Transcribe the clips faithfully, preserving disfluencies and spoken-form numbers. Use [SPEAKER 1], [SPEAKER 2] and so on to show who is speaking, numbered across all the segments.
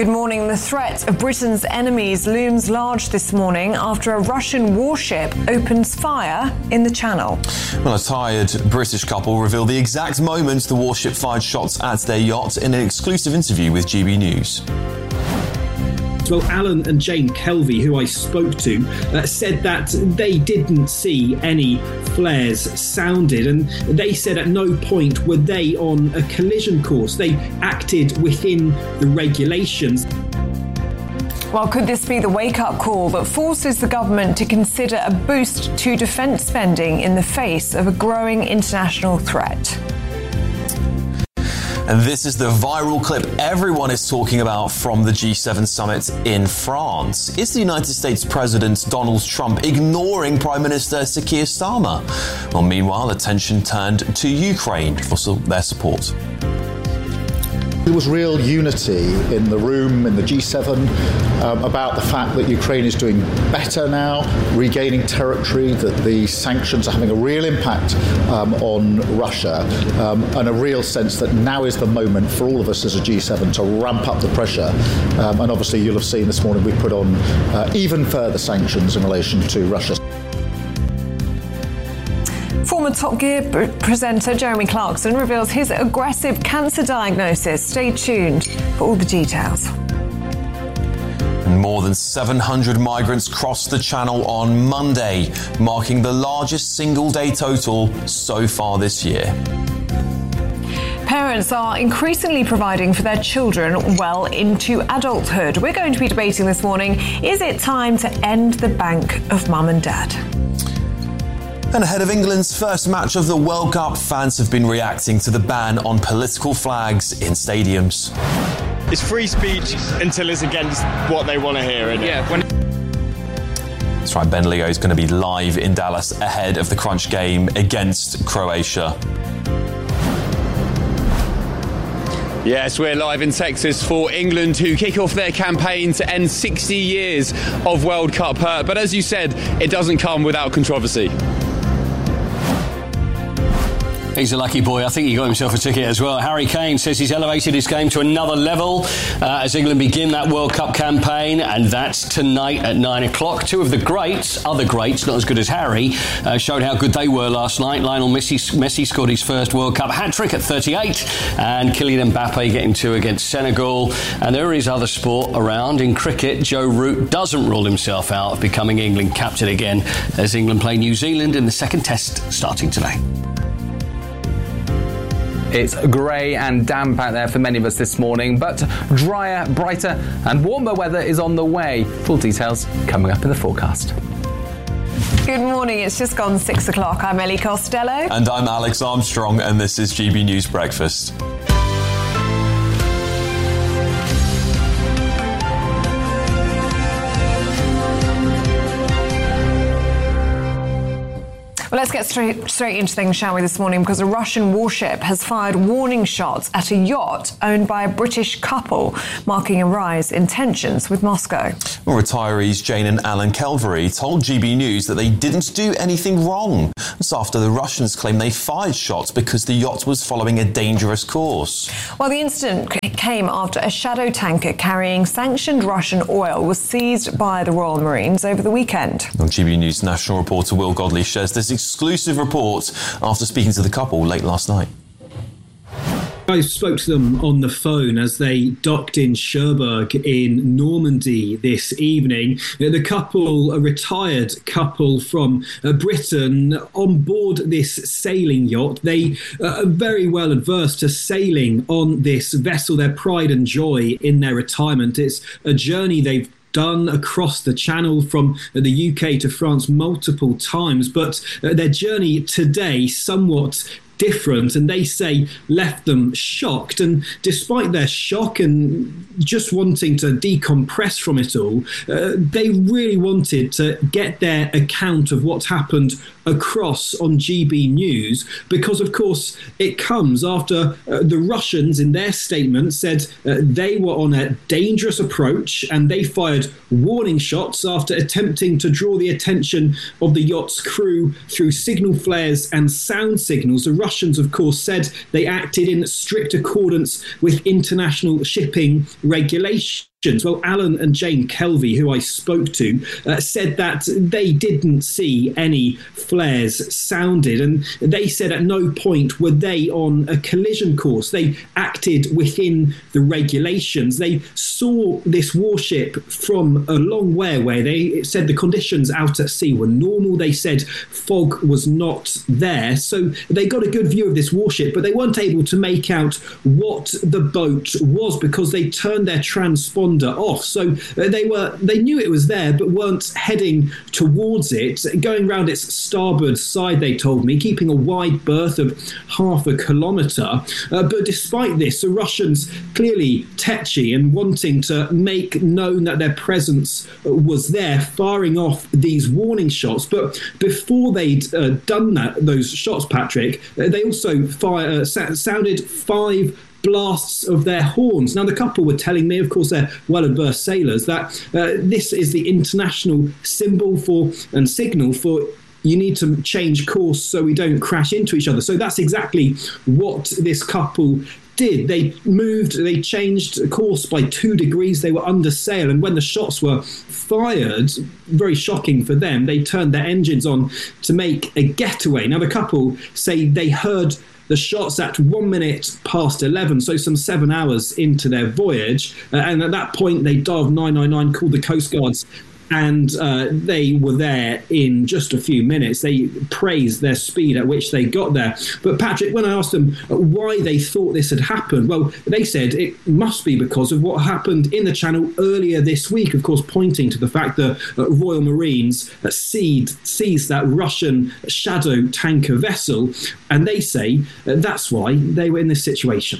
[SPEAKER 1] Good morning. The threat of Britain's enemies looms large this morning after a Russian warship opens fire in the Channel.
[SPEAKER 2] Well, a tired British couple revealed the exact moment the warship fired shots at their yacht in an exclusive interview with G B News.
[SPEAKER 3] Well, Alan and Jane Kelvey, who I spoke to, uh, said that they didn't see any flares sounded, and they said at no point were they on a collision course. They acted within the regulations.
[SPEAKER 1] Well, could this be the wake-up call that forces the government to consider a boost to defence spending in the face of a growing international threat?
[SPEAKER 2] And this is the viral clip everyone is talking about from the G seven summit in France. Is the United States President Donald Trump ignoring Prime Minister Keir Starmer? Well, meanwhile, attention turned to Ukraine for their support.
[SPEAKER 4] There was real unity in the room, in the G seven, um, about the fact that Ukraine is doing better now, regaining territory, that the sanctions are having a real impact um, on Russia, um, and a real sense that now is the moment for all of us as a G seven to ramp up the pressure. Um, and obviously you'll have seen this morning we put on uh, even further sanctions in relation to Russia.
[SPEAKER 1] Former Top Gear presenter Jeremy Clarkson reveals his aggressive cancer diagnosis. Stay tuned for all the details.
[SPEAKER 2] And more than seven hundred migrants crossed the Channel on Monday, marking the largest single-day total so far this year.
[SPEAKER 1] Parents are increasingly providing for their children well into adulthood. We're going to be debating this morning, is it time to end the bank of mum and dad?
[SPEAKER 2] And ahead of England's first match of the World Cup, fans have been reacting to the ban on political flags in stadiums.
[SPEAKER 5] It's free speech until it's against what they want to hear, isn't it?
[SPEAKER 6] Yeah. When-
[SPEAKER 2] That's right, Ben Leo is going to be live in Dallas ahead of the crunch game against Croatia.
[SPEAKER 6] Yes, we're live in Texas for England, who kick off their campaign to end sixty years of World Cup hurt. But as you said, it doesn't come without controversy.
[SPEAKER 7] He's a lucky boy. I think he got himself a ticket as well. Harry Kane says he's elevated his game to another level uh, as England begin that World Cup campaign, and that's tonight at nine o'clock. Two of the greats, other greats, not as good as Harry, uh, showed how good they were last night. Lionel Messi, Messi scored his first World Cup hat-trick at thirty-eight, and Kylian Mbappe getting two against Senegal. And there is other sport around. In cricket, Joe Root doesn't rule himself out of becoming England captain again as England play New Zealand in the second test starting today.
[SPEAKER 8] It's grey and damp out there for many of us this morning, but drier, brighter and warmer weather is on the way. Full details coming up in the forecast.
[SPEAKER 1] Good morning. It's just gone six o'clock. I'm Ellie Costello.
[SPEAKER 2] And I'm Alex Armstrong, and this is G B News Breakfast.
[SPEAKER 1] Well, let's get straight, straight into things, shall we, this morning, because a Russian warship has fired warning shots at a yacht owned by a British couple, marking a rise in tensions with Moscow.
[SPEAKER 2] Well, retirees Jane and Alan Kelvey told G B News that they didn't do anything wrong. That's after the Russians claimed they fired shots because the yacht was following a dangerous course.
[SPEAKER 1] Well, the incident came after a shadow tanker carrying sanctioned Russian oil was seized by the Royal Marines over the weekend.
[SPEAKER 2] Well, G B News national reporter Will Godley shares this exclusive report after speaking to the couple late last night.
[SPEAKER 3] I spoke to them on the phone as they docked in Cherbourg in Normandy this evening. The couple, a retired couple from Britain, on board this sailing yacht. They are very well adverse to sailing on this vessel, their pride and joy in their retirement. It's a journey they've done across the Channel from the U K to France multiple times, but their journey today somewhat different, and they say left them shocked. And despite their shock and just wanting to decompress from it all, uh, they really wanted to get their account of what's happened across on G B News, because of course it comes after uh, the Russians in their statement said uh, they were on a dangerous approach and they fired warning shots after attempting to draw the attention of the yacht's crew through signal flares and sound signals. The Russians of course said they acted in strict accordance with international shipping regulations. Well, Alan and Jane Kelvey, who I spoke to, uh, said that they didn't see any flares sounded, and they said at no point were they on a collision course. They acted within the regulations. They saw this warship from a long way away. They said the conditions out at sea were normal. They said fog was not there. So they got a good view of this warship, but they weren't able to make out what the boat was because they turned their transponder off. So they were they knew it was there but weren't heading towards it, going round its starboard side, they told me, keeping a wide berth of half a kilometre. Uh, but despite this, the Russians clearly tetchy and wanting to make known that their presence was there, firing off these warning shots. But before they'd uh, done that, those shots, Patrick, uh, they also fire, uh, sounded five blasts of their horns. Now, the couple were telling me, of course, they're well-versed sailors, that uh, this is the international symbol for and signal for you need to change course so we don't crash into each other. So that's exactly what this couple did. They moved, they changed course by two degrees. They were under sail, and when the shots were fired, very shocking for them, they turned their engines on to make a getaway. Now, the couple say they heard the shots at one minute past eleven, so some seven hours into their voyage. Uh, and at that point, they dialed nine nine nine, called the Coast Guards, and uh, they were there in just a few minutes. They praised their speed at which they got there. But Patrick, when I asked them why they thought this had happened, well, they said it must be because of what happened in the Channel earlier this week, of course, pointing to the fact that uh, Royal Marines uh, seized, seized that Russian shadow tanker vessel. And they say uh, that's why they were in this situation.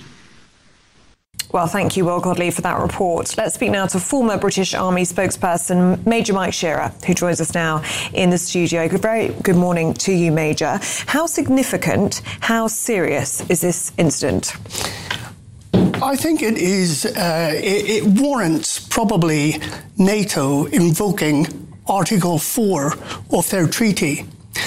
[SPEAKER 1] Well, thank you, Will Godley, for that report. Let's speak now to former British Army spokesperson Major Mike Shearer, who joins us now in the studio. Good, very good morning to you, Major. How significant, how serious is this incident?
[SPEAKER 9] I think it is, uh, it, it warrants probably NATO invoking Article four of their treaty.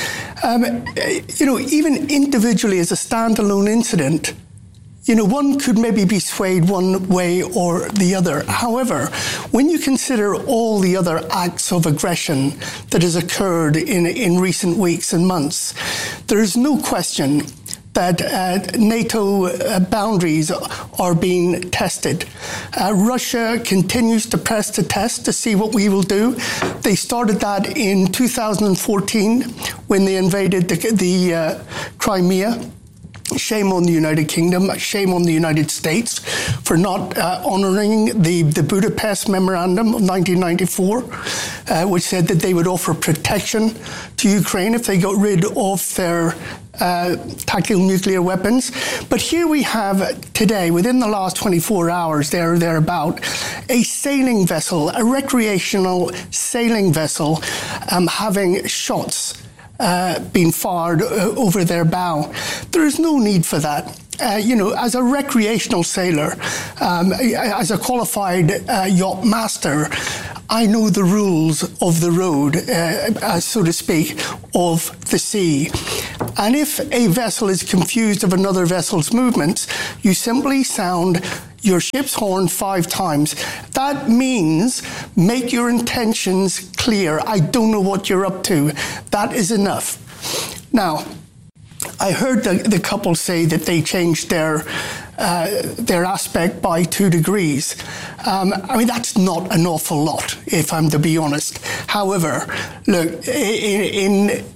[SPEAKER 9] Um, you know, even individually as a standalone incident, you know, one could maybe be swayed one way or the other. However, when you consider all the other acts of aggression that has occurred in, in recent weeks and months, there is no question that uh, NATO uh, boundaries are being tested. Uh, Russia continues to press the test to see what we will do. They started that in two thousand fourteen when they invaded the, the uh, Crimea. Shame on the United Kingdom, shame on the United States for not uh, honouring the, the Budapest Memorandum of nineteen ninety-four, uh, which said that they would offer protection to Ukraine if they got rid of their uh, tactical nuclear weapons. But here we have today, within the last twenty-four hours, there or thereabout, a sailing vessel, a recreational sailing vessel, um, having shots Uh, being fired uh, over their bow. There is no need for that. Uh, you know, as a recreational sailor, um, as a qualified uh, yacht master, I know the rules of the road, uh, uh, so to speak, of the sea. And if a vessel is confused of another vessel's movements, you simply sound your ship's horn five times. That means make your intentions clear. I don't know what you're up to. That is enough. Now, I heard the, the couple say that they changed their uh, their aspect by two degrees. Um, I mean, that's not an awful lot, if I'm to be honest. However, look, in, in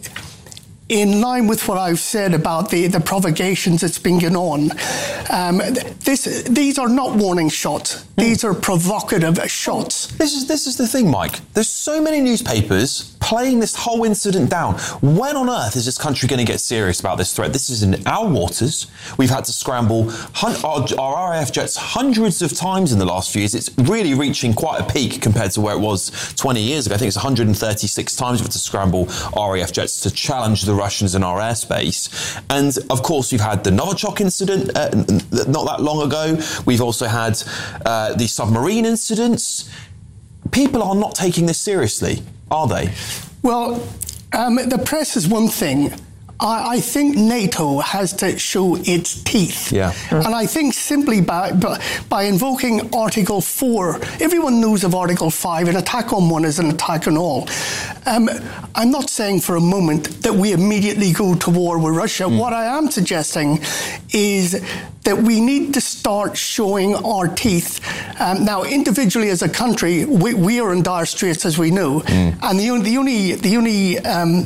[SPEAKER 9] In line with what I've said about the, the provocations that's been going on, um, this, these are not warning shots. These are provocative shots.
[SPEAKER 2] This is this is the thing, Mike. There's so many newspapers playing this whole incident down. When on earth is this country going to get serious about this threat? This is in our waters. We've had to scramble hun- our, our R A F jets hundreds of times in the last few years. It's really reaching quite a peak compared to where it was twenty years ago. I think it's one hundred thirty-six times we've had to scramble R A F jets to challenge the Russians in our airspace. And of course, we've had the Novichok incident uh, not that long ago. We've also had uh, the submarine incidents. People are not taking this seriously, are they?
[SPEAKER 9] Well, um, the press is one thing. I, I think NATO has to show its teeth.
[SPEAKER 2] Yeah.
[SPEAKER 9] Mm. And I think simply by, by, by invoking Article four, everyone knows of Article five, an attack on one is an attack on all. Um, I'm not saying for a moment that we immediately go to war with Russia. Mm. What I am suggesting is that we need to start showing our teeth. Um, now, individually as a country, we, we are in dire straits, as we know. Mm. And the, the only, the only, um,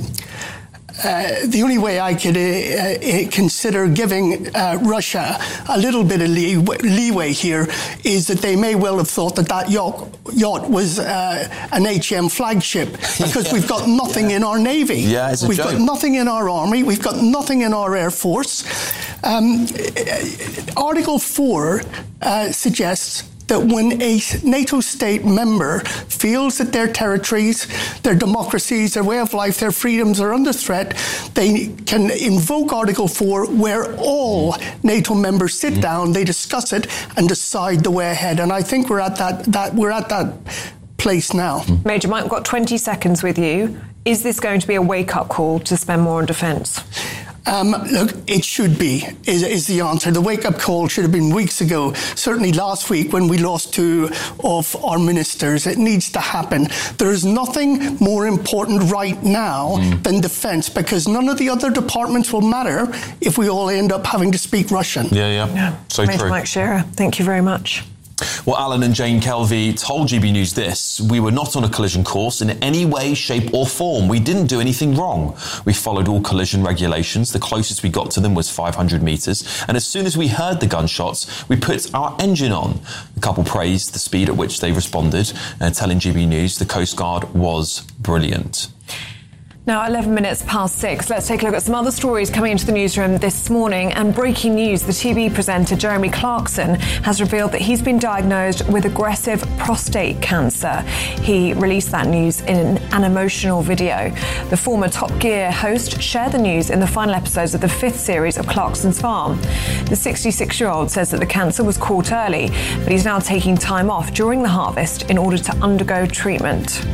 [SPEAKER 9] uh, the only way I could uh, uh, consider giving uh, Russia a little bit of lee- leeway here is that they may well have thought that that yacht, yacht was uh, an H M flagship, because yeah. we've got nothing yeah. in our Navy.
[SPEAKER 2] Yeah, it's a
[SPEAKER 9] we've
[SPEAKER 2] joke.
[SPEAKER 9] got nothing in our Army. We've got nothing in our Air Force. Um, Article four uh, suggests that when a NATO state member feels that their territories, their democracies, their way of life, their freedoms are under threat, they can invoke Article four, where all NATO members sit mm. down, they discuss it, and decide the way ahead. And I think we're at that, that we're at that place now.
[SPEAKER 1] Mm. Major Mike, we've got twenty seconds with you. Is this going to be a wake-up call to spend more on defence?
[SPEAKER 9] Um, look, it should be, is, is the answer. The wake-up call should have been weeks ago, certainly last week when we lost two of our ministers. It needs to happen. There is nothing more important right now mm. than defence, because none of the other departments will matter if we all end up having to speak Russian.
[SPEAKER 2] Yeah, yeah. yeah. So
[SPEAKER 1] Major
[SPEAKER 2] true.
[SPEAKER 1] Mike Shearer, thank you very much.
[SPEAKER 2] Well, Alan and Jane Kelvey told G B News this: we were not on a collision course in any way, shape or form. We didn't do anything wrong. We followed all collision regulations. The closest we got to them was five hundred metres. And as soon as we heard the gunshots, we put our engine on. The couple praised the speed at which they responded, uh, telling G B News the Coast Guard was brilliant.
[SPEAKER 1] Now, eleven minutes past six, let's take a look at some other stories coming into the newsroom this morning. And breaking news, the T V presenter Jeremy Clarkson has revealed that he's been diagnosed with aggressive prostate cancer. He released that news in an, an emotional video. The former Top Gear host shared the news in the final episodes of the fifth series of Clarkson's Farm. The sixty-six-year-old says that the cancer was caught early, but he's now taking time off during the harvest in order to undergo treatment.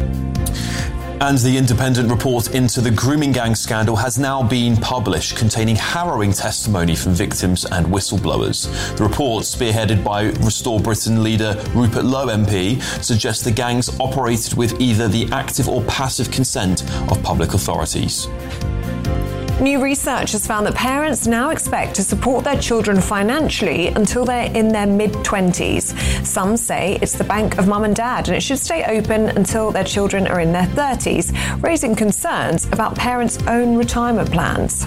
[SPEAKER 2] And the independent report into the grooming gang scandal has now been published, containing harrowing testimony from victims and whistleblowers. The report, spearheaded by Restore Britain leader Rupert Lowe M P, suggests the gangs operated with either the active or passive consent of public authorities.
[SPEAKER 1] New research has found that parents now expect to support their children financially until they're in their mid-twenties. Some say it's the bank of mum and dad, and it should stay open until their children are in their thirties, raising concerns about parents' own retirement plans.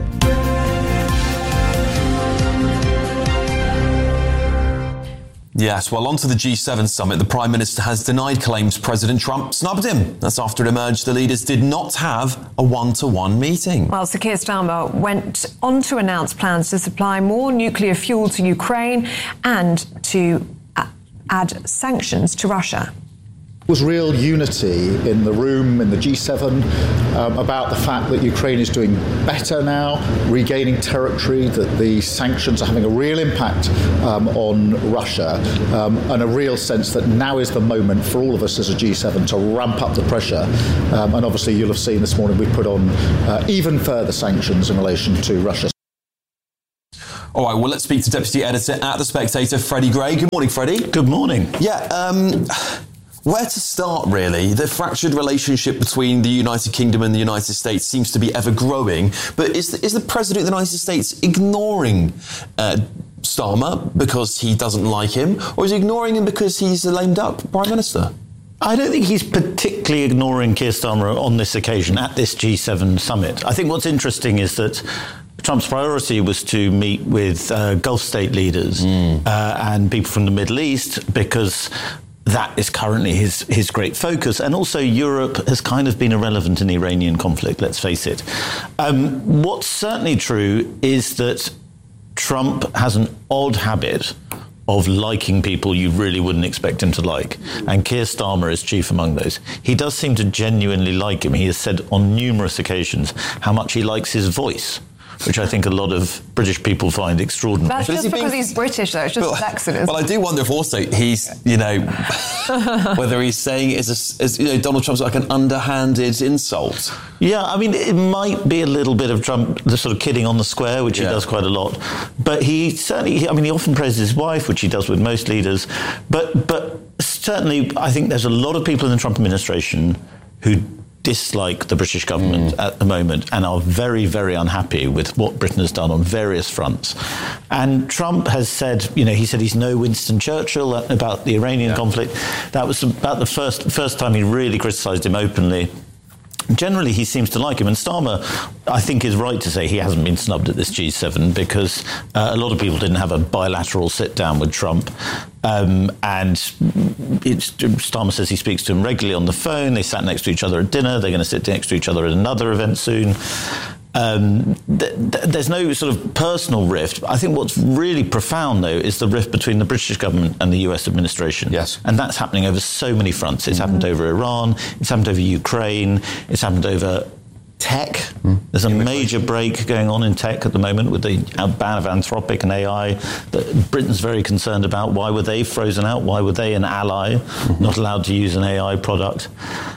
[SPEAKER 2] Yes, well, on to the G seven summit. The Prime Minister has denied claims President Trump snubbed him. That's after it emerged the leaders did not have a one-to-one meeting.
[SPEAKER 1] Well, Sir Keir Starmer went on to announce plans to supply more nuclear fuel to Ukraine and to add sanctions to Russia.
[SPEAKER 4] There was real unity in the room, in the G seven, um, about the fact that Ukraine is doing better now, regaining territory, that the sanctions are having a real impact um, on Russia, um, and a real sense that now is the moment for all of us as a G seven to ramp up the pressure. Um, and obviously you'll have seen this morning we put on uh, even further sanctions in relation to Russia.
[SPEAKER 2] All right, well, let's speak to Deputy Editor at The Spectator, Freddie Gray. Good morning, Freddie.
[SPEAKER 10] Good morning.
[SPEAKER 2] Yeah, um... where to start, really? The fractured relationship between the United Kingdom and the United States seems to be ever growing. But is the, is the President of the United States ignoring uh, Starmer because he doesn't like him? Or is he ignoring him because he's a lamed up Prime Minister?
[SPEAKER 10] I don't think he's particularly ignoring Keir Starmer on this occasion at this G seven summit. I think what's interesting is that Trump's priority was to meet with uh, Gulf state leaders mm. uh, and people from the Middle East, because that is currently his, his great focus. And also Europe has kind of been irrelevant in the Iranian conflict, let's face it. Um, what's certainly true is that Trump has an odd habit of liking people you really wouldn't expect him to like. And Keir Starmer is chief among those. He does seem to genuinely like him. He has said on numerous occasions how much he likes his voice, which I think a lot of British people find extraordinary.
[SPEAKER 1] That's just because being... he's British, though. It's just his accent. Isn't
[SPEAKER 2] well, I do wonder if also he's, you know, whether he's saying it as, a, as you know, Donald Trump's like an underhanded insult.
[SPEAKER 10] Yeah, I mean, it might be a little bit of Trump, the sort of kidding on the square, which yeah. he does quite a lot. But he certainly, I mean, he often praises his wife, which he does with most leaders. But but certainly, I think there's a lot of people in the Trump administration who dislike the British government mm. at the moment and are very, very unhappy with what Britain has done on various fronts. And Trump has said, you know, he said he's no Winston Churchill about the Iranian yeah. conflict. That was about the first first time he really criticised him openly. Generally, he seems to like him. And Starmer, I think, is right to say he hasn't been snubbed at this G seven because uh, a lot of people didn't have a bilateral sit-down with Trump. Um, and it's, Starmer says he speaks to him regularly on the phone. They sat next to each other at dinner. They're going to sit next to each other at another event soon. Um, th- th- there's no sort of personal rift. I think what's really profound, though, is the rift between the British government and the U S administration.
[SPEAKER 2] Yes.
[SPEAKER 10] And that's happening over so many fronts. It's mm-hmm. happened over Iran. It's happened over Ukraine. It's happened over tech. Mm. There's a major break going on in tech at the moment with the ban of Anthropic and A I that Britain's very concerned about. Why were they frozen out? Why were they an ally, mm-hmm. not allowed to use an A I product?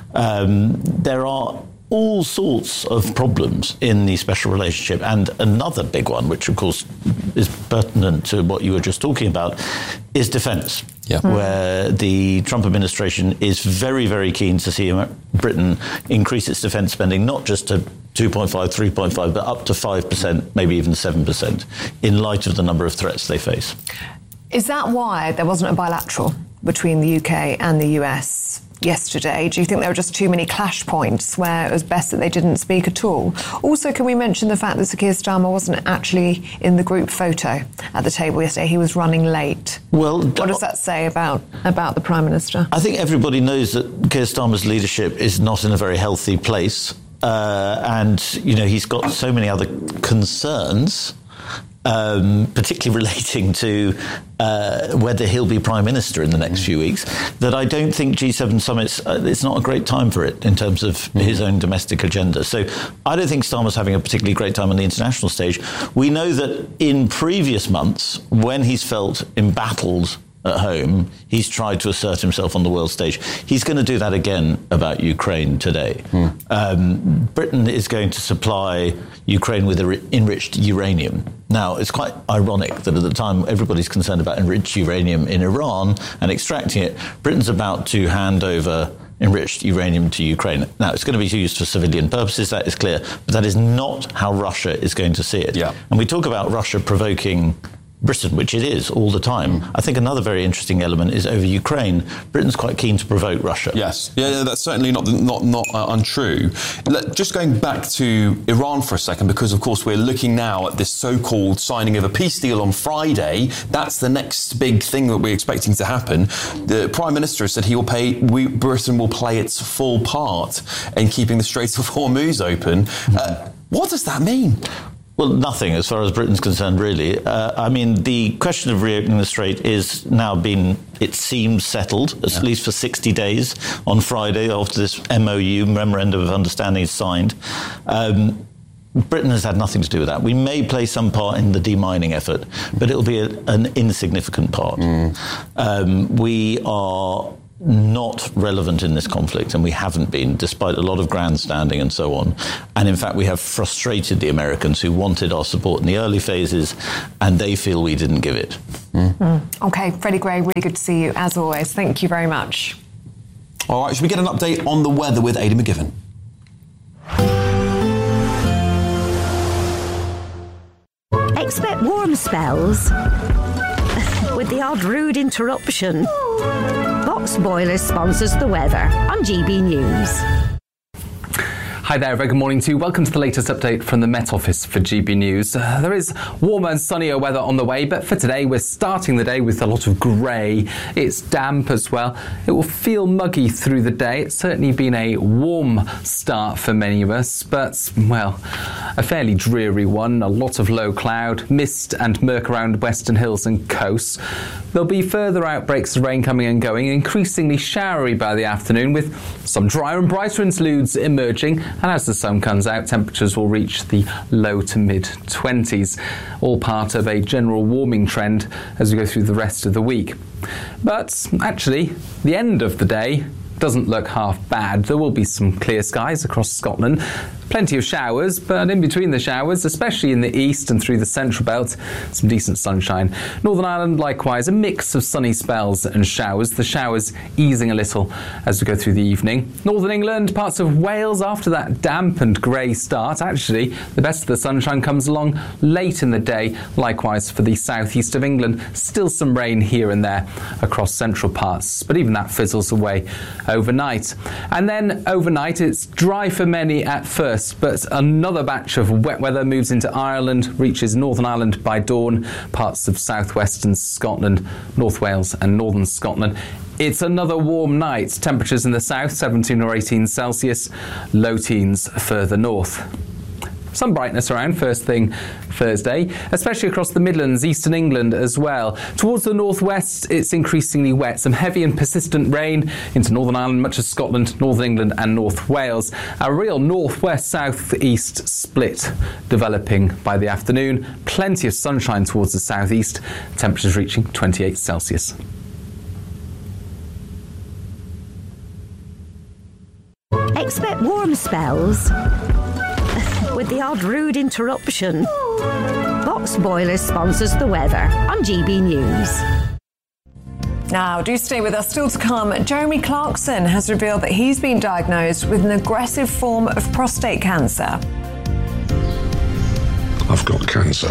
[SPEAKER 10] Um, there are all sorts of problems in the special relationship. And another big one, which of course is pertinent to what you were just talking about, is defence. Yeah. Where the Trump administration is very, very keen to see Britain increase its defence spending, not just to two point five, three point five, but up to five percent, maybe even seven percent, in light of the number of threats they face.
[SPEAKER 1] Is that why there wasn't a bilateral between the U K and the U S yesterday? Do you think there were just too many clash points where it was best that they didn't speak at all? Also, can we mention the fact that Sir Keir Starmer wasn't actually in the group photo at the table yesterday? He was running late.
[SPEAKER 10] Well,
[SPEAKER 1] what does that say about, about the Prime Minister?
[SPEAKER 10] I think everybody knows that Keir Starmer's leadership is not in a very healthy place. Uh, and, you know, he's got so many other concerns, Um, particularly relating to uh, whether he'll be Prime Minister in the next few weeks, that I don't think G seven summits, uh, it's not a great time for it in terms of mm. his own domestic agenda. So I don't think Starmer's having a particularly great time on the international stage. We know that in previous months, when he's felt embattled at home, he's tried to assert himself on the world stage. He's going to do that again about Ukraine today. Mm. Um, Britain is going to supply Ukraine with enriched uranium. Now, it's quite ironic that at the time everybody's concerned about enriched uranium in Iran and extracting it, Britain's about to hand over enriched uranium to Ukraine. Now, it's going to be used for civilian purposes, that is clear, but that is not how Russia is going to see it. Yeah. And we talk about Russia provoking Britain, which it is all the time. I think another very interesting element is over Ukraine. Britain's quite keen to provoke Russia.
[SPEAKER 2] Yes, yeah, that's certainly not not not uh, untrue. Let, just going back to Iran for a second, because of course we're looking now at this so-called signing of a peace deal on Friday. That's the next big thing that we're expecting to happen. The Prime Minister said he will pay. We, Britain will play its full part in keeping the Strait of Hormuz open. Uh, what does that mean?
[SPEAKER 10] Well, nothing as far as Britain's concerned, really. Uh, I mean, the question of reopening the Strait is now been, it seems, settled, at yeah. least for sixty days on Friday after this M O U, Memorandum of Understanding, is signed. Um, Britain has had nothing to do with that. We may play some part in the demining effort, but it'll be a, an insignificant part. Mm. Um, we are not relevant in this conflict, and we haven't been, despite a lot of grandstanding and so on. And in fact, we have frustrated the Americans who wanted our support in the early phases, and they feel we didn't give it.
[SPEAKER 1] Mm. Mm. OK, Freddie Gray, really good to see you, as always. Thank you very much.
[SPEAKER 2] All right, should we get an update on the weather with Aidan McGivern?
[SPEAKER 11] Expect warm spells with the odd rude interruption. Box Boilers sponsors the weather on G B News.
[SPEAKER 8] Hi there, very good morning to you. Welcome to the latest update from the Met Office for G B News. Uh, there is warmer and sunnier weather on the way, but for today we're starting the day with a lot of grey. It's damp as well. It will feel muggy through the day. It's certainly been a warm start for many of us, but, well, a fairly dreary one. A lot of low cloud, mist and murk around western hills and coasts. There'll be further outbreaks of rain coming and going, increasingly showery by the afternoon, with some drier and brighter interludes emerging, and as the sun comes out, temperatures will reach the low to mid twenties, all part of a general warming trend as we go through the rest of the week. But actually, the end of the day doesn't look half bad. There will be some clear skies across Scotland. Plenty of showers, but in between the showers, especially in the east and through the central belt, some decent sunshine. Northern Ireland, likewise, a mix of sunny spells and showers. The showers easing a little as we go through the evening. Northern England, parts of Wales, after that damp and grey start, actually, the best of the sunshine comes along late in the day. Likewise for the southeast of England, still some rain here and there across central parts, but even that fizzles away overnight. And then overnight, it's dry for many at first, but another batch of wet weather moves into Ireland, reaches Northern Ireland by dawn, parts of southwestern Scotland, North Wales and northern Scotland. It's another warm night. Temperatures in the south, seventeen or eighteen Celsius, low teens further north. Some brightness around first thing Thursday, especially across the Midlands, eastern England as well. Towards the northwest, it's increasingly wet. Some heavy and persistent rain into Northern Ireland, much of Scotland, Northern England and North Wales. A real northwest-southeast split developing by the afternoon. Plenty of sunshine towards the southeast. Temperatures reaching twenty-eight Celsius.
[SPEAKER 11] Expect warm spells with the odd rude interruption. Box Boilers sponsors the weather on G B News.
[SPEAKER 1] Now, do stay with us. Still to come, Jeremy Clarkson has revealed that he's been diagnosed with an aggressive form of prostate cancer.
[SPEAKER 12] I've got cancer.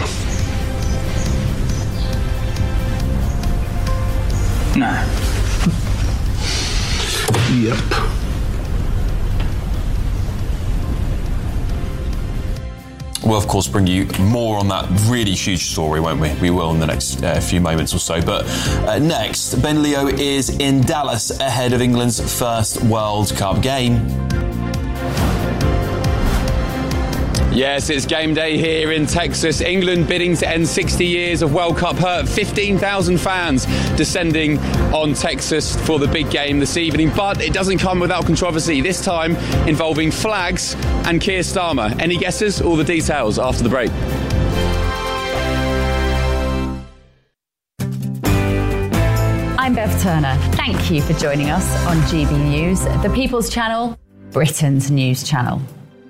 [SPEAKER 13] No.
[SPEAKER 12] Yep.
[SPEAKER 2] We'll, of course, bring you more on that really huge story, won't we? We will in the next uh, few moments or so. But uh, next, Ben Leo is in Dallas ahead of England's first World Cup game.
[SPEAKER 6] Yes, it's game day here in Texas. England bidding to end sixty years of World Cup hurt. fifteen thousand fans descending on Texas for the big game this evening. But it doesn't come without controversy, this time involving flags and Keir Starmer. Any guesses? All the details after the break.
[SPEAKER 14] I'm Bev Turner. Thank you for joining us on G B News, the People's Channel, Britain's news channel.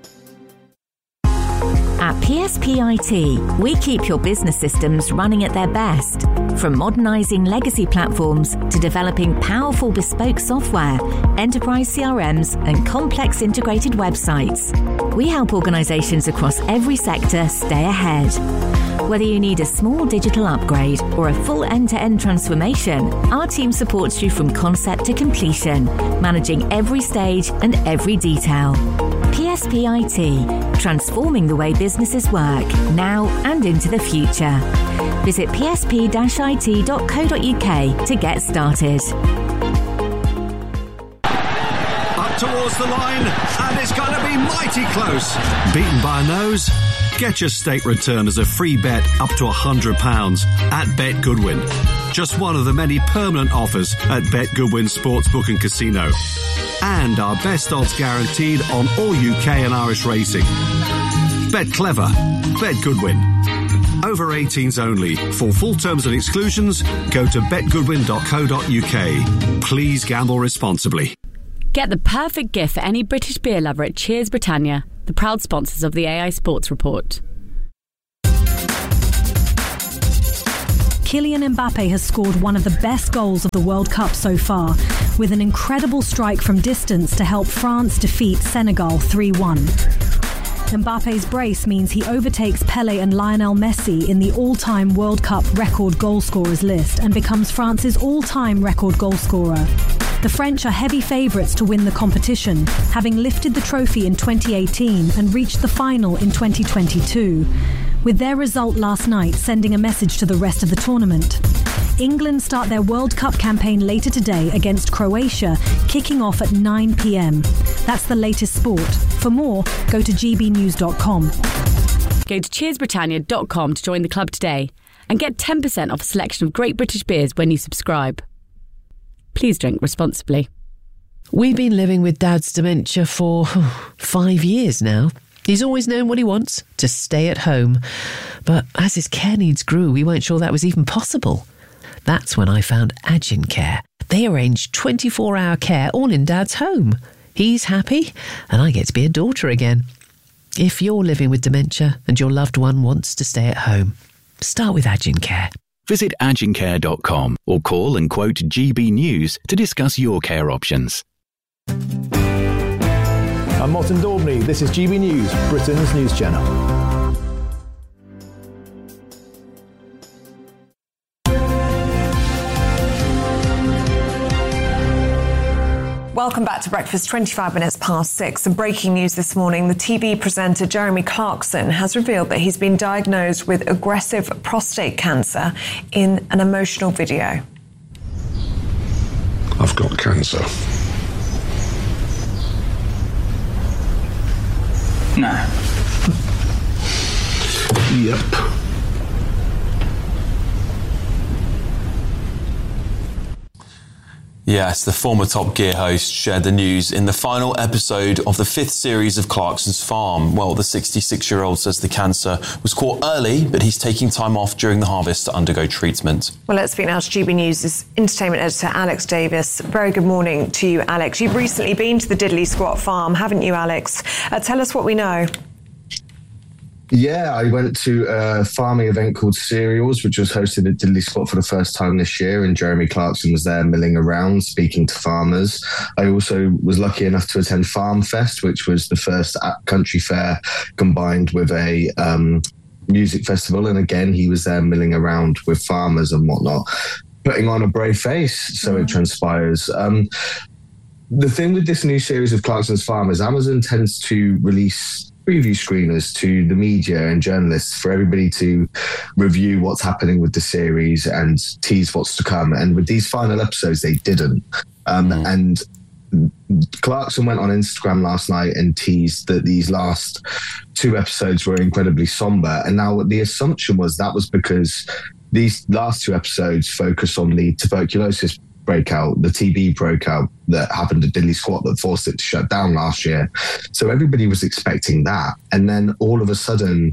[SPEAKER 11] At P S P I T, we keep your business systems running at their best. From modernising legacy platforms to developing powerful bespoke software, enterprise C R Ms and complex integrated websites, we help organisations across every sector stay ahead. Whether you need a small digital upgrade or a full end-to-end transformation, our team supports you from concept to completion, managing every stage and every detail. P S P I T, transforming the way businesses work, now and into the future. Visit p s p dash i t dot co dot u k to get started.
[SPEAKER 15] Up towards the line, and it's going to be mighty close. Beaten by a nose? Get your state return as a free bet up to one hundred pounds at Bet Goodwin. Just one of the many permanent offers at Bet Goodwin Sportsbook and Casino. And our best odds guaranteed on all U K and Irish racing. Bet clever. Bet Goodwin. Over eighteens only. For full terms and exclusions, go to bet goodwin dot co dot u k. Please gamble responsibly.
[SPEAKER 16] Get the perfect gift for any British beer lover at Cheers Britannia, the proud sponsors of the A I Sports Report.
[SPEAKER 17] Kylian Mbappe has scored one of the best goals of the World Cup so far, with an incredible strike from distance to help France defeat Senegal three one. Mbappe's brace means he overtakes Pelé and Lionel Messi in the all-time World Cup record goal scorers list and becomes France's all-time record goal scorer. The French are heavy favourites to win the competition, having lifted the trophy in twenty eighteen and reached the final in twenty twenty-two, with their result last night sending a message to the rest of the tournament. England start their World Cup campaign later today against Croatia, kicking off at nine p m. That's the latest sport. For more, go to g b news dot com.
[SPEAKER 16] Go to cheers britannia dot com to join the club today and get ten percent off a selection of great British beers when you subscribe. Please drink responsibly.
[SPEAKER 13] We've been living with Dad's dementia for oh, five years now. He's always known what he wants, to stay at home. But as his care needs grew, we weren't sure that was even possible. That's when I found Agin Care. They arrange twenty-four hour care all in Dad's home. He's happy, and I get to be a daughter again. If you're living with dementia and your loved one wants to stay at home, start with Agin Care.
[SPEAKER 18] Visit agin care dot com or call and quote G B News to discuss your care options.
[SPEAKER 19] I'm Martin Daubney. This is G B News, Britain's news channel.
[SPEAKER 1] Welcome back to Breakfast, twenty-five minutes past six. And breaking news this morning, the T V presenter Jeremy Clarkson has revealed that he's been diagnosed with aggressive prostate cancer in an emotional video.
[SPEAKER 12] I've got cancer.
[SPEAKER 20] No.
[SPEAKER 12] Yep.
[SPEAKER 2] Yes, the former Top Gear host shared the news in the final episode of the fifth series of Clarkson's Farm. Well, the sixty-six-year-old says the cancer was caught early, but he's taking time off during the harvest to undergo treatment.
[SPEAKER 1] Well, let's speak now to G B News' entertainment editor, Alex Davis. Very good morning to you, Alex. You've recently been to the Diddley Squat Farm, haven't you, Alex? Uh, tell us what we know.
[SPEAKER 21] Yeah, I went to a farming event called Cereals, which was hosted at Diddley Squat for the first time this year, and Jeremy Clarkson was there milling around, speaking to farmers. I also was lucky enough to attend Farm Fest, which was the first country fair combined with a um, music festival, and again, he was there milling around with farmers and whatnot, putting on a brave face, so it transpires. Um, the thing with this new series of Clarkson's Farm is Amazon tends to release preview screeners to the media and journalists for everybody to review what's happening with the series and tease what's to come. And with these final episodes, they didn't. Um, mm. And Clarkson went on Instagram last night and teased that these last two episodes were incredibly somber. And now the assumption was that was because these last two episodes focus on the tuberculosis breakout, the T B breakout that happened at Diddley Squat that forced it to shut down last year. So everybody was expecting that. And then all of a sudden,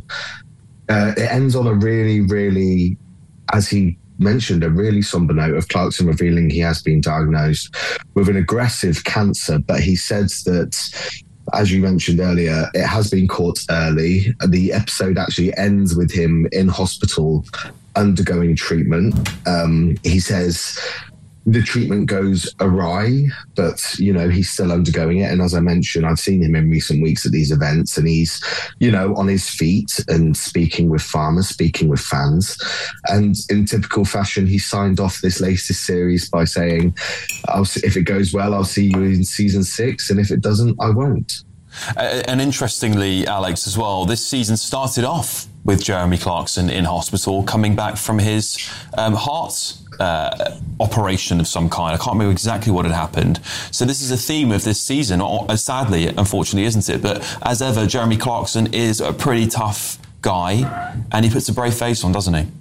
[SPEAKER 21] uh, it ends on a really, really, as he mentioned, a really somber note of Clarkson revealing he has been diagnosed with an aggressive cancer. But he says that, as you mentioned earlier, it has been caught early. The episode actually ends with him in hospital undergoing treatment. Um, he says the treatment goes awry, but, you know, he's still undergoing it. And as I mentioned, I've seen him in recent weeks at these events, and he's, you know, on his feet and speaking with farmers, speaking with fans. And in typical fashion, he signed off this latest series by saying, I'll, if it goes well, I'll see you in season six. And if it doesn't, I won't.
[SPEAKER 2] Uh, and interestingly, Alex, as well, this season started off with Jeremy Clarkson in hospital, coming back from his um, heart uh, operation of some kind. I can't remember exactly what had happened. So this is a theme of this season, or, uh, sadly, unfortunately, isn't it? But as ever, Jeremy Clarkson is a pretty tough guy, and he puts a brave face on, doesn't he?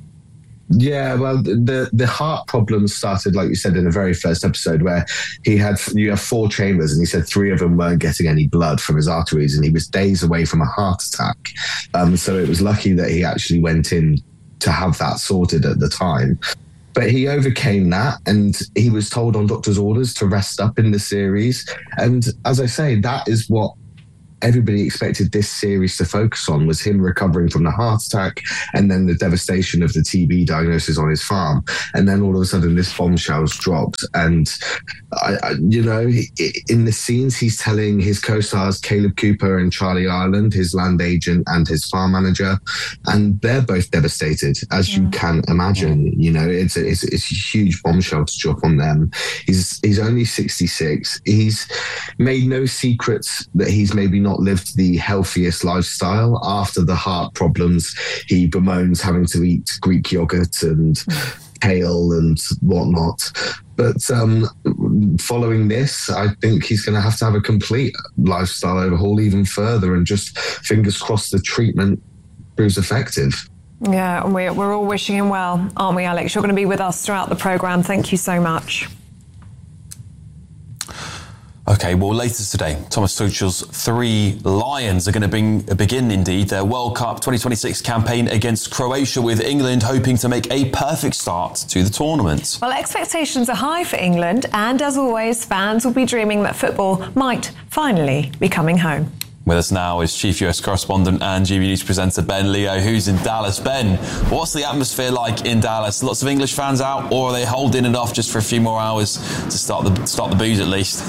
[SPEAKER 21] Yeah, well, the the heart problems started, like you said, in the very first episode, where he had you have four chambers, and he said three of them weren't getting any blood from his arteries, and he was days away from a heart attack. Um, so it was lucky that he actually went in to have that sorted at the time. But he overcame that, and he was told on doctor's orders to rest up in the series. And as I say, that is what everybody expected this series to focus on, was him recovering from the heart attack and then the devastation of the T B diagnosis on his farm. And then all of a sudden this bombshell's dropped. And, I, I, you know, in the scenes he's telling his co-stars Caleb Cooper and Charlie Ireland, his land agent and his farm manager, and they're both devastated, as yeah. you can imagine. You know, it's a, it's, it's a huge bombshell to drop on them. He's, he's only sixty-six. He's made no secrets that he's maybe not lived the healthiest lifestyle. After the heart problems, he bemoans having to eat Greek yogurt and kale and whatnot. But um, following this, I think he's going to have to have a complete lifestyle overhaul even further, and just fingers crossed the treatment proves effective.
[SPEAKER 1] Yeah, and we're, we're all wishing him well, aren't we, Alex? You're going to be with us throughout the programme. Thank you so much.
[SPEAKER 2] OK, well, later today, Thomas Tuchel's three Lions are going to bring, begin, indeed, their World Cup twenty twenty-six campaign against Croatia, with England hoping to make a perfect start to the tournament.
[SPEAKER 1] Well, expectations are high for England, and as always, fans will be dreaming that football might finally be coming home.
[SPEAKER 2] With us now is Chief U S Correspondent and G B News presenter Ben Leo, who's in Dallas. Ben, what's the atmosphere like in Dallas? Lots of English fans out, or are they holding it off just for a few more hours to start the start the booze at least?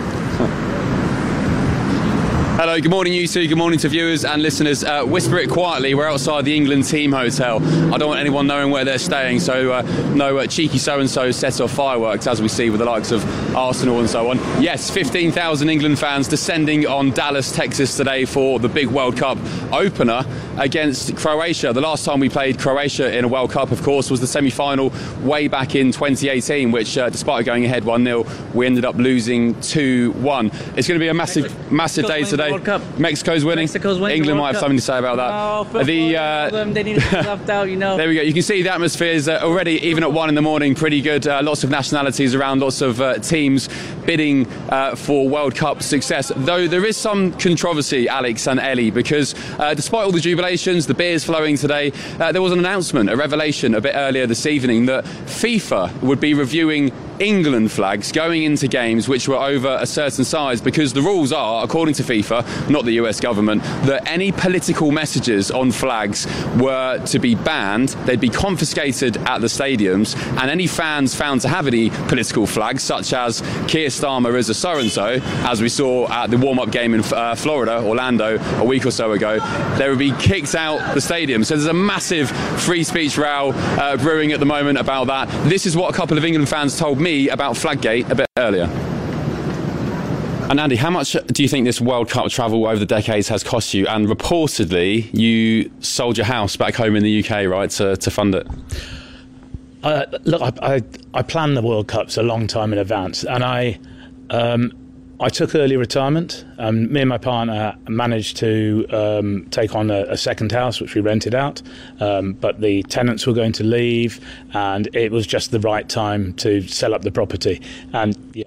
[SPEAKER 6] Hello, good morning you two, good morning to viewers and listeners. Uh, whisper it quietly, we're outside the England team hotel. I don't want anyone knowing where they're staying, so uh, no uh, cheeky so-and-so set off fireworks as we see with the likes of Arsenal and so on. Yes, fifteen thousand England fans descending on Dallas, Texas today for the big World Cup opener against Croatia. The last time we played Croatia in a World Cup, of course, was the semi-final way back in twenty eighteen, which uh, despite going ahead one nil, we ended up losing two one. It's going to be a massive, massive day today.
[SPEAKER 20] World Cup.
[SPEAKER 6] Mexico's winning.
[SPEAKER 20] Mexico's winning.
[SPEAKER 6] England might have something to say about that.
[SPEAKER 20] Oh,
[SPEAKER 6] the uh,
[SPEAKER 20] them, they need to be left out, you know.
[SPEAKER 6] There we go. You can see the atmosphere is uh, already, even at one in the morning, pretty good. Uh, lots of nationalities around, lots of uh, teams bidding uh, for World Cup success. Though there is some controversy, Alex and Ellie, because uh, despite all the jubilations, the beers flowing today, uh, there was an announcement, a revelation a bit earlier this evening that FIFA would be reviewing England flags going into games which were over a certain size, because the rules are, according to FIFA, not the U S government, that any political messages on flags were to be banned, they'd be confiscated at the stadiums, and any fans found to have any political flags, such as Keir Starmer is a so-and-so, as we saw at the warm-up game in uh, Florida, Orlando, a week or so ago, they would be kicked out the stadium. So there's a massive free speech row uh, brewing at the moment about that. This is what a couple of England fans told me about Flaggate a bit earlier. And Andy, how much do you think this World Cup travel over the decades has cost you? And reportedly, you sold your house back home in the U K, right, to, to fund it?
[SPEAKER 22] Uh, look, I, I, I planned the World Cups a long time in advance, and I um, I took early retirement. Um, me and my partner managed to um, take on a, a second house, which we rented out, um, but the tenants were going to leave, and it was just the right time to sell up the property. And yeah.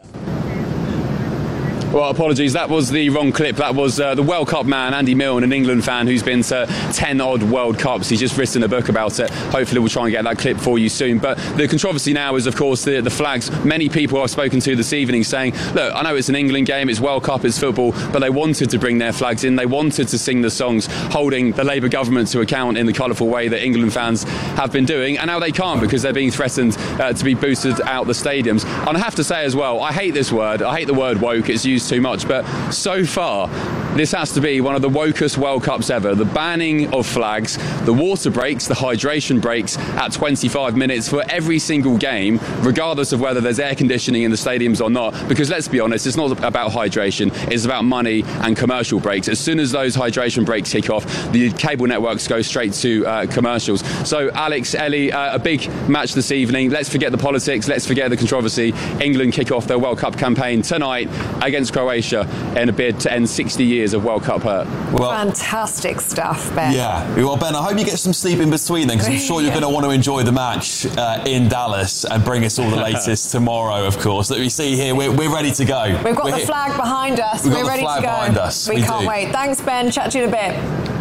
[SPEAKER 6] Well, apologies, that was the wrong clip. That was uh, the World Cup man, Andy Milne, an England fan who's been to ten odd World Cups. He's just written a book about it. Hopefully we'll try and get that clip for you soon. But the controversy now is, of course, the, the flags. Many people I've spoken to this evening saying, look, I know it's an England game, it's World Cup, it's football, but they wanted to bring their flags in. They wanted to sing the songs, holding the Labour government to account in the colourful way that England fans have been doing. And now they can't, because they're being threatened uh, to be boosted out the stadiums. And I have to say as well, I hate this word. I hate the word woke. It's used too much. But so far, this has to be one of the wokest World Cups ever. The banning of flags, the water breaks, the hydration breaks at twenty-five minutes for every single game, regardless of whether there's air conditioning in the stadiums or not. Because let's be honest, it's not about hydration, it's about money and commercial breaks. As soon as those hydration breaks kick off, the cable networks go straight to uh, commercials. So Alex, Ellie, uh, a big match this evening. Let's forget the politics, let's forget the controversy. England kick off their World Cup campaign tonight against Croatia in a bid to end sixty years of World Cup hurt.
[SPEAKER 1] Well, fantastic stuff, Ben.
[SPEAKER 2] Yeah, well, Ben, I hope you get some sleep in between then, because I'm sure you're yeah. going to want to enjoy the match uh, in Dallas and bring us all the latest tomorrow, of course. That we see here, we're, we're ready to go.
[SPEAKER 1] We've got
[SPEAKER 2] we're
[SPEAKER 1] the
[SPEAKER 2] here.
[SPEAKER 1] flag behind us.
[SPEAKER 2] We've
[SPEAKER 1] we're
[SPEAKER 2] got
[SPEAKER 1] ready
[SPEAKER 2] the flag
[SPEAKER 1] to go.
[SPEAKER 2] behind us.
[SPEAKER 1] We,
[SPEAKER 2] we
[SPEAKER 1] can't
[SPEAKER 2] do.
[SPEAKER 1] wait. Thanks, Ben. Chat to you in a bit.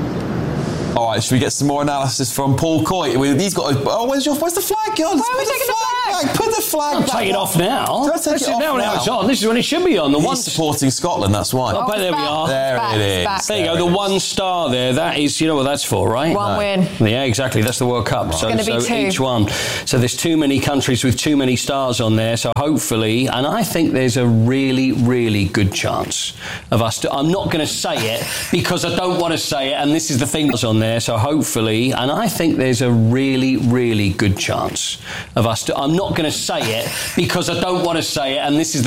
[SPEAKER 2] All right, should we get some more analysis from Paul Coy? He's got. A, oh, where's your? Where's the flag? God,
[SPEAKER 1] Why are we taking the flag?
[SPEAKER 2] Back. Put the flag
[SPEAKER 7] Don't
[SPEAKER 2] back.
[SPEAKER 7] take it off now.
[SPEAKER 2] Don't take
[SPEAKER 7] this
[SPEAKER 2] it
[SPEAKER 7] is
[SPEAKER 2] off
[SPEAKER 7] now when
[SPEAKER 2] now.
[SPEAKER 7] it's on. This is when it should be on. The
[SPEAKER 2] He's
[SPEAKER 7] one
[SPEAKER 2] supporting Scotland. That's why.
[SPEAKER 7] Oh, but there we are.
[SPEAKER 2] There
[SPEAKER 1] back,
[SPEAKER 2] it is.
[SPEAKER 1] back.
[SPEAKER 7] There you go. The one star there. That is, you know what that's for, right?
[SPEAKER 1] One
[SPEAKER 7] no.
[SPEAKER 1] win.
[SPEAKER 7] Yeah, exactly. That's the World Cup.
[SPEAKER 1] It's
[SPEAKER 7] So,
[SPEAKER 1] gonna be
[SPEAKER 7] so
[SPEAKER 1] two.
[SPEAKER 7] each one. So there's too many countries with too many stars on there. So hopefully, and I think there's a really, really good chance of us. To, I'm not going to say it because I don't want to say it. And this is the thing that's on there. So hopefully, and I think there's a really, really good chance of us. To, I'm not going to say it because I don't want to say it. And this is the